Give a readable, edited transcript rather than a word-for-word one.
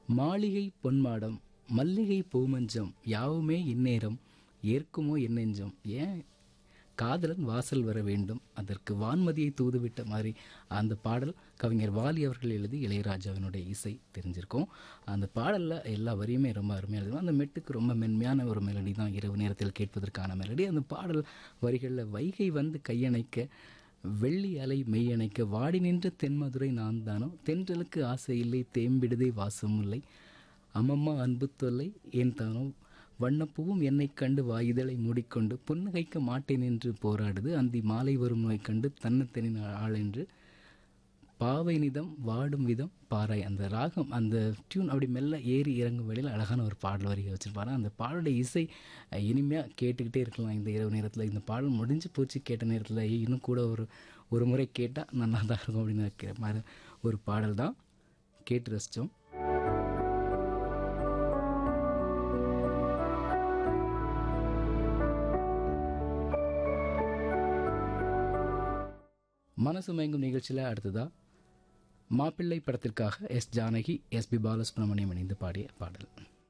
மாளிகை பொன்மாடம் மல்லிகை பூமஞ்சம் யாவுமே இந்நேரம் ஏற்குமோ என் நெஞ்சம். ஏன் காதலன் வாசல் வர வேண்டும், அதற்கு வான்மதியை தூதுவிட்ட மாதிரி அந்த பாடல் கவிஞர் வாலி அவர்கள் எழுதி இளையராஜாவினுடைய இசை தெரிஞ்சிருக்கும். அந்த பாடலில் எல்லா வரியுமே ரொம்ப அருமையாக எழுதுவோம். அந்த மெட்டுக்கு ரொம்ப மென்மையான ஒரு மெலடி தான் இரவு நேரத்தில் கேட்பதற்கான மெலடி. அந்த பாடல் வரிகளில் வைகை வந்து கையணைக்க வெள்ளி அலை மெய்யணைக்க வாடி நின்ற தென்மதுரை நான் தானோ தென்றலுக்கு ஆசை இல்லை தேம்பிடுதே வாசம் இல்லை அம்மம்மா அன்பு தொல்லை ஏன் தானோ வண்ணப்பூவும் என்னை கண்டு வாயுதலை மூடிக்கொண்டு புன்னகைக்க மாட்டேன் என்று போராடுது அந்தி மாலை வரும் நோய் கண்டு தன்னத்தனின் ஆள் என்று பாவை நிதம் வாடும் விதம் பாராய். அந்த ராகம் அந்த டியூன் அப்படி மெல்ல ஏறி இறங்கும் வேளையில் அழகான ஒரு பாடல் வரி வச்சுருப்பாரு. அந்த பாடலுடைய இசை இனிமையாக கேட்டுக்கிட்டே இருக்கலாம் இந்த இரவு நேரத்தில். இந்த பாடல் முடிஞ்சு போச்சு கேட்ட நேரத்தில் இன்னும் கூட ஒரு முறை கேட்டால் நல்லா தான் இருக்கும் அப்படின்னு நினைக்கிற மாதிரி ஒரு பாடல் தான் கேட்டு ரசித்தோம். மனசு மயங்கும் நிகழ்ச்சியில் அடுத்ததா மாப்பிள்ளை படத்திற்காக எஸ் ஜானகி எஸ்பி பாலசுப்ரமணியம் இணைந்து பாடிய பாடல்.